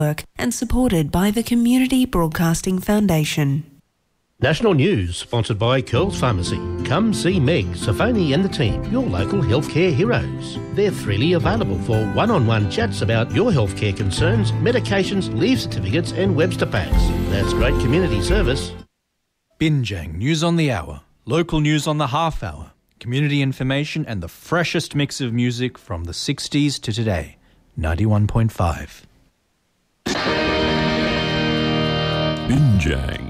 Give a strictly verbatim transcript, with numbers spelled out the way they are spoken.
Work and supported by the Community Broadcasting Foundation. National News, sponsored by Curls Pharmacy. Come see Meg, Safoni and the team, your local healthcare heroes. They're freely available for one-on-one chats about your healthcare concerns, medications, leave certificates and Webster packs. That's great community service. Binjang News on the Hour, local news on the half hour, community information and the freshest mix of music from the sixties to today. ninety-one point five. Binjang.